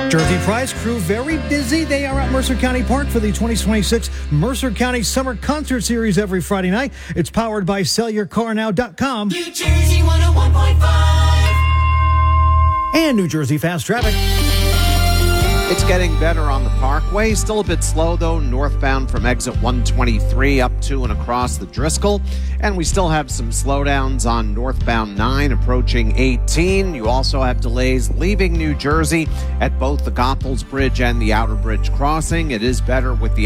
Jersey Prize crew very busy. They are at Mercer County Park for the 2026 Mercer County Summer Concert Series every Friday night. It's powered by SellYourCarNow.com. New Jersey 101.5. And New Jersey Fast Traffic. It's getting better on the Parkway. Still a bit slow, though, northbound from exit 123 up to and across the Driscoll. And we still have some slowdowns on northbound 9 approaching 18. You also have delays leaving New Jersey at both the Goethals Bridge and the Outer Bridge crossing. It is better with the